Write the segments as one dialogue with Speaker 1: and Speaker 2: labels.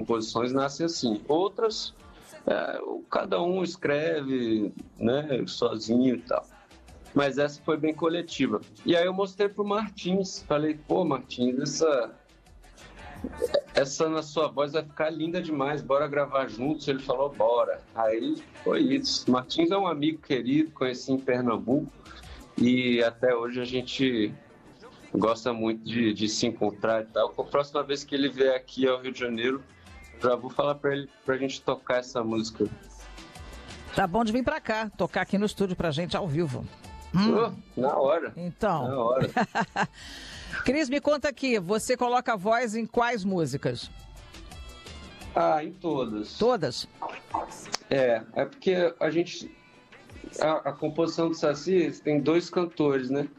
Speaker 1: composições nascem assim. Outras, cada um escreve, né, sozinho e tal. Mas essa foi bem coletiva. E aí eu mostrei pro Martins, falei, pô, Martins, essa na sua voz vai ficar linda demais, bora gravar juntos. Ele falou, bora. Aí foi isso. Martins é um amigo querido, conheci em Pernambuco e até hoje a gente gosta muito de se encontrar e tal. A próxima vez que ele vier aqui ao Rio de Janeiro, já vou falar pra ele, pra gente tocar essa música.
Speaker 2: Tá bom de vir pra cá, tocar aqui no estúdio pra gente ao vivo.
Speaker 1: Na hora.
Speaker 2: Então.
Speaker 1: Na hora.
Speaker 2: Cris, me conta aqui, você coloca a voz em quais músicas?
Speaker 1: Em todas.
Speaker 2: Todas?
Speaker 1: É porque a gente... A composição do Saci tem 2 cantores, né?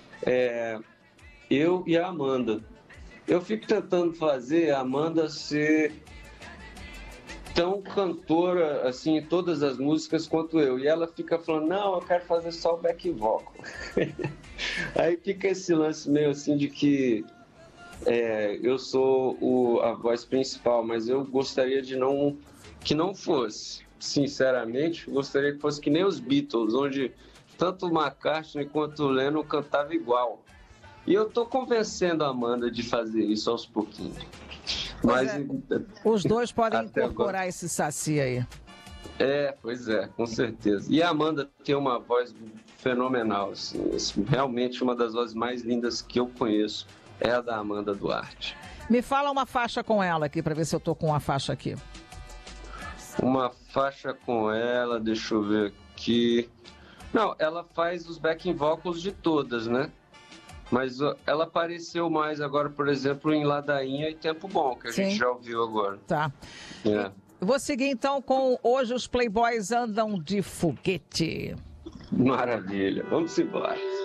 Speaker 1: Eu e a Amanda. Eu fico tentando fazer a Amanda ser tão cantora assim em todas as músicas quanto eu. E ela fica falando, não, eu quero fazer só o back vocal. Aí fica esse lance meio assim de que eu sou a voz principal, mas eu gostaria de que não fosse. Sinceramente, gostaria que fosse que nem os Beatles, onde tanto o McCartney quanto o Lennon cantavam igual. E eu tô convencendo a Amanda de fazer isso aos pouquinhos. Mas
Speaker 2: os dois podem incorporar esse Saci aí.
Speaker 1: Pois é, com certeza. E a Amanda tem uma voz fenomenal, assim, realmente uma das vozes mais lindas que eu conheço é a da Amanda Duarte.
Speaker 2: Me fala uma faixa com ela aqui, pra ver se eu tô com uma faixa aqui.
Speaker 1: Uma faixa com ela, deixa eu ver aqui. Não, ela faz os backing vocals de todas, né? Mas ela apareceu mais agora, por exemplo, em Ladainha e Tempo Bom, que a gente já ouviu agora.
Speaker 2: Tá. Vou seguir então com Hoje os Playboys Andam de Foguete.
Speaker 1: Maravilha, vamos embora.